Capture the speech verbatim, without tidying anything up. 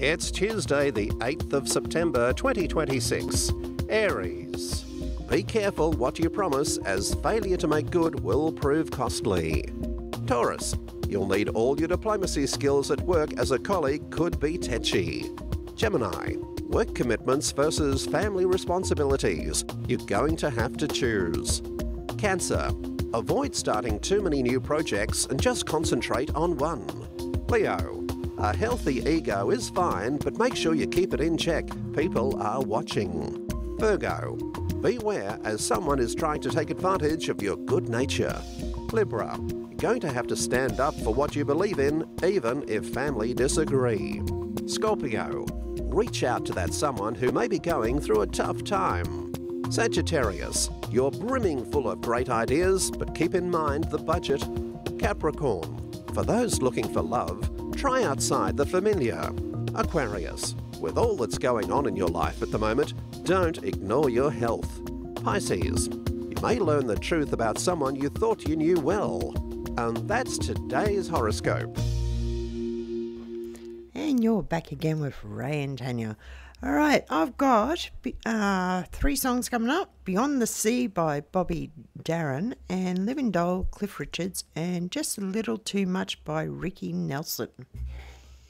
It's Tuesday, the eighth of September twenty twenty-six. Aries. Be careful what you promise, as failure to make good will prove costly. Taurus. You'll need all your diplomacy skills at work, as a colleague could be tetchy. Gemini. Work commitments versus family responsibilities. You're going to have to choose. Cancer. Avoid starting too many new projects and just concentrate on one. Leo. A healthy ego is fine, but make sure you keep it in check. People are watching. Virgo. Beware, as someone is trying to take advantage of your good nature. Libra. You're going to have to stand up for what you believe in, even if family disagree. Scorpio. Reach out to that someone who may be going through a tough time. Sagittarius. You're brimming full of great ideas, but keep in mind the budget. Capricorn. For those looking for love, try outside the familiar. Aquarius. With all that's going on in your life at the moment, don't ignore your health. Pisces. You may learn the truth about someone you thought you knew well. And that's today's horoscope. And you're back again with Ray and Tanya. All right, I've got uh, three songs coming up. Beyond the Sea by Bobby Darin, and Living Doll, Cliff Richards, and Just a Little Too Much by Ricky Nelson.